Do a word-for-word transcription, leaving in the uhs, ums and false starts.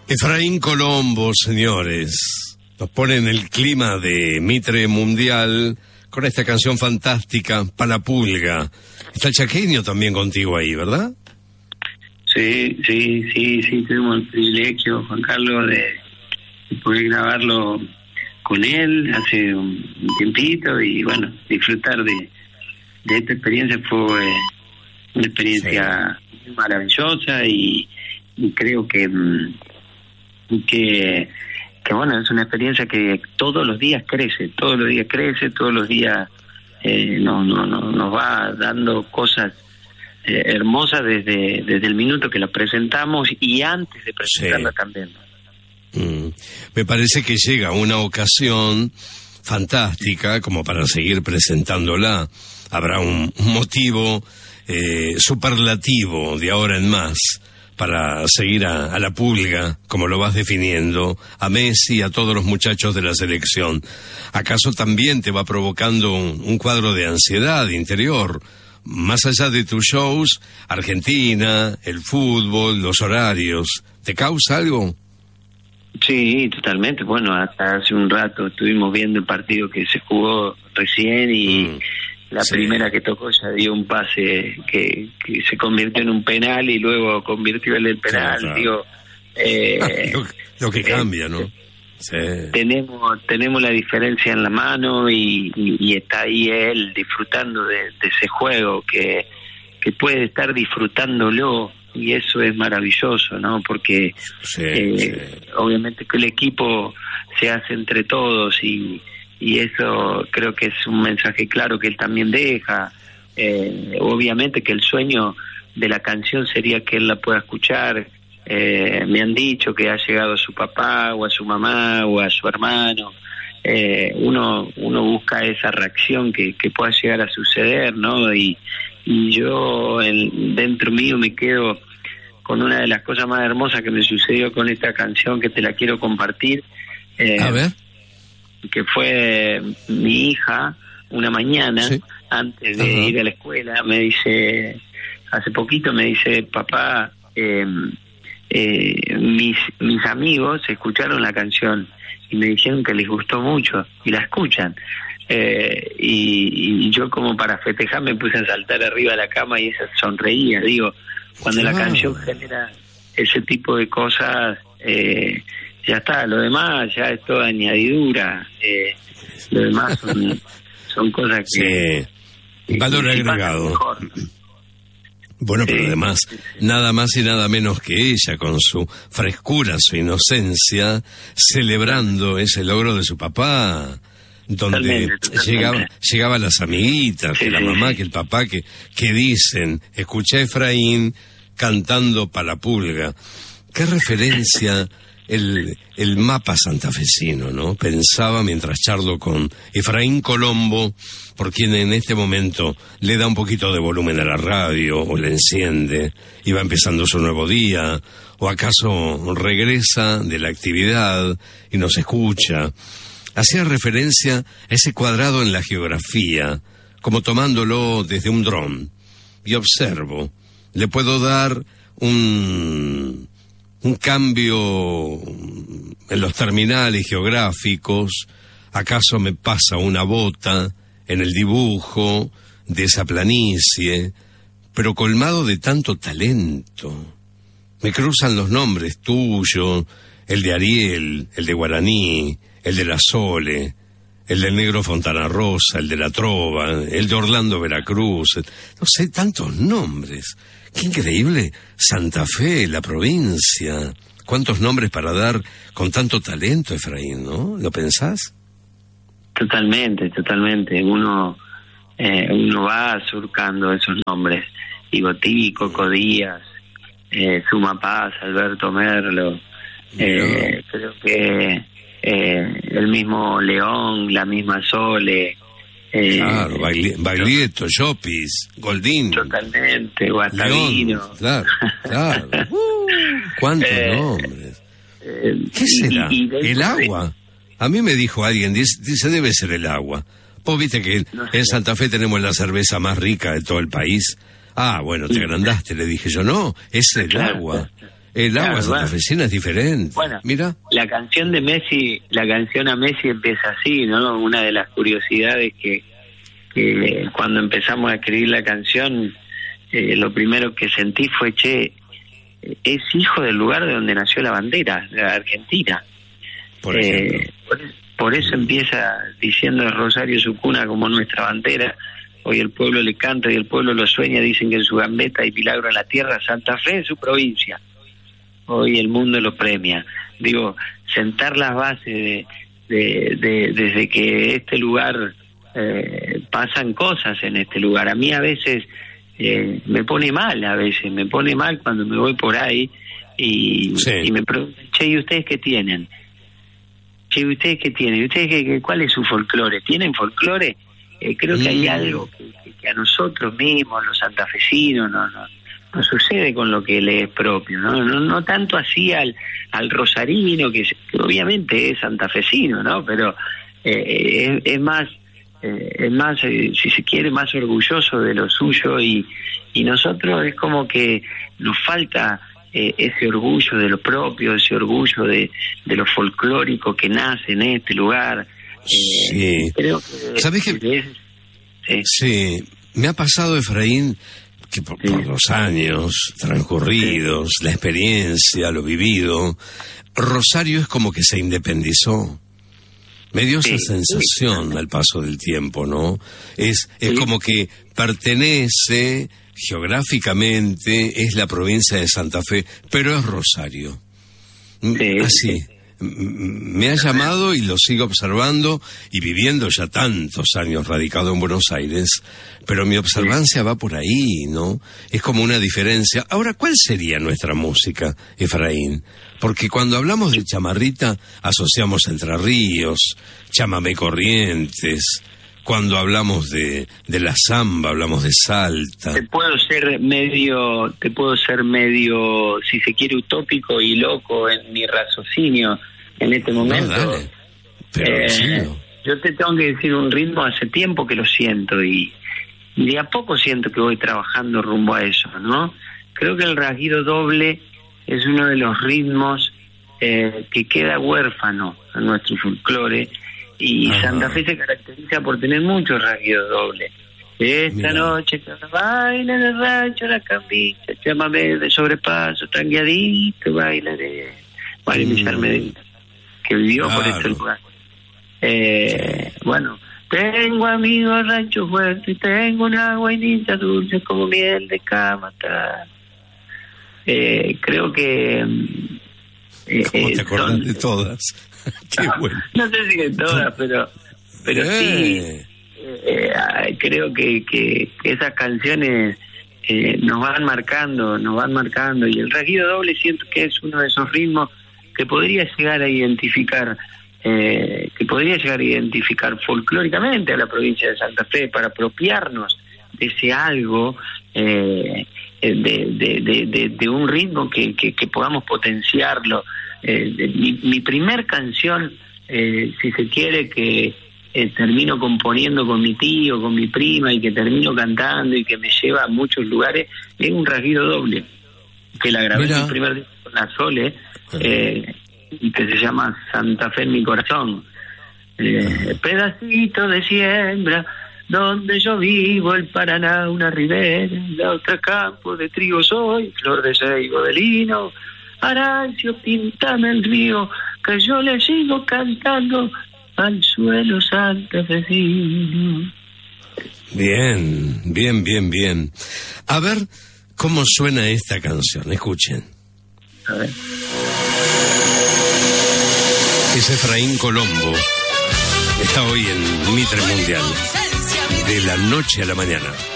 Efraín Colombo, señores, nos pone en el clima de Mitre Mundial con esta canción fantástica, Palapulga. Está el Chaqueño también contigo ahí, ¿verdad? Sí, sí, sí, sí, tuvimos el privilegio, Juan Carlos, de, de poder grabarlo con él hace un tiempito y bueno, disfrutar de, de esta experiencia fue eh, una experiencia sí. maravillosa y, y creo que... que que bueno, es una experiencia que todos los días crece, todos los días crece, todos los días eh, no, no, no, nos va dando cosas eh, hermosas desde desde el minuto que la presentamos y antes de presentarla sí. también. Mm. Me parece que llega una ocasión fantástica como para seguir presentándola. Habrá un, un motivo eh, superlativo de ahora en más para seguir a, a la pulga, como lo vas definiendo, a Messi, a todos los muchachos de la selección. ¿Acaso también te va provocando un, un cuadro de ansiedad interior? Más allá de tus shows, Argentina, el fútbol, los horarios, ¿te causa algo? Sí, totalmente. Bueno, hasta hace un rato estuvimos viendo el partido que se jugó recién y... Mm. La sí. primera que tocó ya dio un pase que, que se convirtió en un penal y luego convirtió en el penal. Claro, claro. Digo, eh, lo, lo que cambia, ¿no? Sí. Tenemos tenemos la diferencia en la mano y, y, y está ahí él disfrutando de, de ese juego que, que puede estar disfrutándolo y eso es maravilloso, ¿no? Porque sí, eh, sí. obviamente que el equipo se hace entre todos y y eso creo que es un mensaje claro que él también deja. Eh, obviamente que el sueño de la canción sería que él la pueda escuchar. Eh, me han dicho que ha llegado a su papá o a su mamá o a su hermano. Eh, uno uno busca esa reacción que, que pueda llegar a suceder, ¿no? Y, y yo el, dentro mío me quedo con una de las cosas más hermosas que me sucedió con esta canción que te la quiero compartir. Eh, a ver. Que fue mi hija una mañana sí. antes de uh-huh. ir a la escuela me dice, hace poquito me dice, papá, eh, eh, mis mis amigos escucharon la canción y me dijeron que les gustó mucho y la escuchan eh, y, y yo como para festejar me puse a saltar arriba de la cama y esa sonreía. Digo, cuando claro. la canción genera ese tipo de cosas eh, ya está, lo demás ya es toda añadidura, eh, lo demás son, son cosas que... Sí, valor agregado. Bueno, pero sí. además, nada más y nada menos que ella, con su frescura, su inocencia, celebrando ese logro de su papá, donde totalmente, totalmente. Llegaba, llegaban las amiguitas, sí, que la sí, mamá, sí. que el papá, que, que dicen, escuché a Efraín cantando Palapulga. ¿Qué referencia... El, el mapa santafesino, ¿no? Pensaba mientras charlo con Efraín Colombo, por quien en este momento le da un poquito de volumen a la radio, o le enciende, y va empezando su nuevo día, o acaso regresa de la actividad y nos escucha. Hacía referencia a ese cuadrado en la geografía, como tomándolo desde un dron, y observo, le puedo dar un... un cambio en los terminales geográficos, acaso me pasa una bota en el dibujo de esa planicie, pero colmado de tanto talento. Me cruzan los nombres tuyo, el de Ariel, el de Guaraní, el de la Sole, el del Negro Fontana Rosa, el de la Trova, el de Orlando Veracruz, no sé, tantos nombres. ¡Qué increíble! Santa Fe, la provincia. ¿Cuántos nombres para dar con tanto talento, Efraín, no? ¿Lo pensás? Totalmente, totalmente. Uno eh, uno va surcando esos nombres. Igotí, Coco Díaz, eh, Suma Paz, Alberto Merlo. Eh, creo que eh, el mismo León, la misma Sole... Eh, claro, Bagli- Baglietto, Llopis, Goldín. Totalmente, Guastavino. Claro, claro. Uh, ¿Cuántos eh, nombres? Eh, ¿Qué será? Y, y ¿El agua? A mí me dijo alguien, dice, dice, debe ser el agua. Vos viste que no sé. En Santa Fe tenemos la cerveza más rica de todo el país. Ah, bueno, te agrandaste, le dije yo. No, es el claro, agua. El agua claro, santafesina bueno. es diferente. Bueno, mira. La canción de Messi, la canción a Messi empieza así, ¿no? Una de las curiosidades que, que cuando empezamos a escribir la canción, eh, lo primero que sentí fue, che, es hijo del lugar de donde nació la bandera, la Argentina. Por ejemplo. Eh, por, por eso empieza diciendo Rosario su cuna como nuestra bandera. Hoy el pueblo le canta y el pueblo lo sueña, dicen que en su gambeta hay milagro en la tierra, Santa Fe es su provincia. Hoy el mundo lo premia. Digo, sentar las bases de, de, de, desde que este lugar eh, pasan cosas en este lugar. A mí a veces eh, me pone mal, a veces me pone mal cuando me voy por ahí y, sí. y me preguntan, che, ¿y ustedes qué tienen? Che, ¿y ustedes qué tienen? ¿Y ustedes qué, qué, cuál es su folclore? ¿Tienen folclore? Eh, creo que hay algo que, que, que a nosotros mismos, los santafesinos, no, no, no sucede con lo que le es propio, no, no, no tanto así al, al rosarino, que, que obviamente es santafesino, ¿no? Pero eh, es, es más, eh, es más, eh, si se quiere, más orgulloso de lo suyo y, y nosotros es como que nos falta eh, ese orgullo de lo propio, ese orgullo de, de lo folclórico que nace en este lugar. Sí. Eh, creo que ¿Sabes qué? Sí. sí, me ha pasado, Efraín, que por, sí. por los años transcurridos, sí. la experiencia, lo vivido, Rosario es como que se independizó. Me dio sí. esa sensación sí. al paso del tiempo, ¿no? Es, es sí. como que pertenece geográficamente, es la provincia de Santa Fe, pero es Rosario. Sí. Así. Me ha llamado y lo sigo observando y viviendo ya tantos años radicado en Buenos Aires, pero mi observancia va por ahí, ¿no? Es como una diferencia. Ahora, ¿cuál sería nuestra música, Efraín? Porque cuando hablamos de chamarrita asociamos Entre Ríos, chamamé Corrientes. Cuando hablamos de, de la samba, hablamos de Salta. Te puedo ser medio, te puedo ser medio, si se quiere, utópico y loco en mi raciocinio en este momento. No, dale. Pero eh, sí. Yo te tengo que decir un ritmo hace tiempo que lo siento y, y de a poco siento que voy trabajando rumbo a eso, ¿no? Creo que el rasguido doble es uno de los ritmos eh, que queda huérfano en nuestro folclore. Y Ajá. Santa Fe se caracteriza por tener muchos rasguidos dobles. Esta Mira. noche que baila en el rancho la cambicha, llámame de sobrepaso, tangueadito, bailaré. Vale, mm. Millar Medina, que vivió claro. por este lugar. Eh, sí. Bueno, tengo amigos rancho fuerte y tengo una guainita dulce como miel de Camata. Eh, creo que... Eh, ¿Cómo te acordás son, de todas? Qué no, bueno. No sé si de todas, pero pero eh. sí, eh, creo que, que, que esas canciones eh, nos van marcando, nos van marcando. Y el rasguido doble siento que es uno de esos ritmos que podría llegar a identificar, eh, que podría llegar a identificar folclóricamente a la provincia de Santa Fe para apropiarnos de ese algo, eh, de, de, de, de, de un ritmo que, que, que podamos potenciarlo. Eh, de, mi, mi primer canción, eh, si se quiere, que eh, termino componiendo con mi tío, con mi prima y que termino cantando y que me lleva a muchos lugares, es un rasguido doble, que la grabé Mira. en mi primer disco con la Sole, eh, y que se llama Santa Fe en mi corazón. Eh, pedacito de siembra donde yo vivo, el Paraná, una ribera, la otra campo de trigo soy, flor de ceibo de lino, Arancio, píntame el río, que yo le sigo cantando al suelo santafesino. Bien, bien, bien, bien. A ver cómo suena esta canción, escuchen. A ver. Es Efraín Colombo, está hoy en Mitre Mundial, de la noche a la mañana.